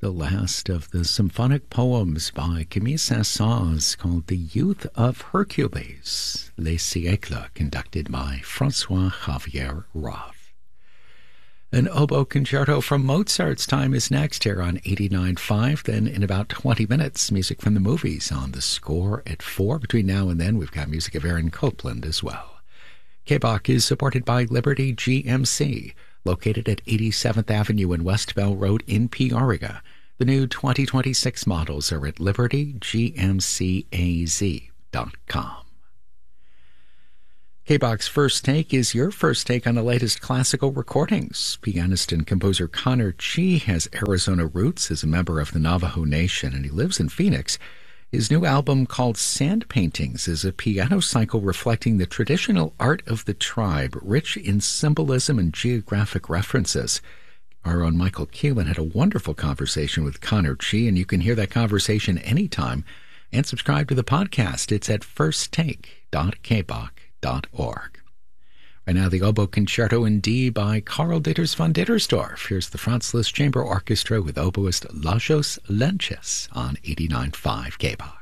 The last of the symphonic poems by Camille Saint-Saëns called The Youth of Hercules, Les Siècles, conducted by Francois Xavier Roth. An oboe concerto from Mozart's time is next here on 89.5. Then in about 20 minutes, music from the movies on the score at 4. Between now and then, we've got music of Aaron Copland as well. KBOC is supported by Liberty GMC, located at 87th Avenue and West Bell Road in Peoria. The new 2026 models are at libertygmcaz.com. KBOC's First Take is your first take on the latest classical recordings. Pianist and composer Connor Chi has Arizona roots as a member of the Navajo Nation, and he lives in Phoenix. His new album, called Sand Paintings, is a piano cycle reflecting the traditional art of the tribe, rich in symbolism and geographic references. Our own Michael Keelan had a wonderful conversation with Connor Chi, and you can hear that conversation anytime and subscribe to the podcast. It's at firsttake.kboc.org. Right now, the oboe concerto in D by Karl Ditters von Dittersdorf. Here's the Franz Liszt Chamber Orchestra with oboist Lajos Lenches on 89.5 KBOC.